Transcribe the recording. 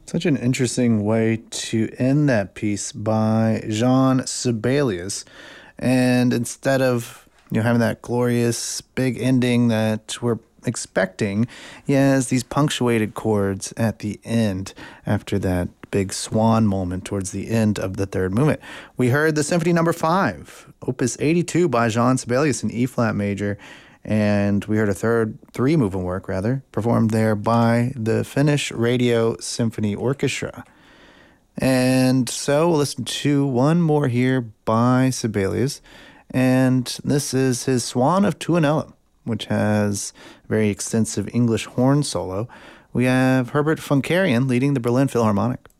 Such an interesting way to end that piece by Jean Sibelius. And instead of having that glorious big ending that we're expecting, he has these punctuated chords at the end after that big swan moment towards the end of the third movement. We heard the Symphony Number 5, Opus 82 by Jean Sibelius in E-flat major, and we heard a third three-movement work, performed there by the Finnish Radio Symphony Orchestra. And so we'll listen to one more here by Sibelius, and this is his Swan of Tuonela, which has a very extensive English horn solo. We have Herbert von Karajan leading the Berlin Philharmonic.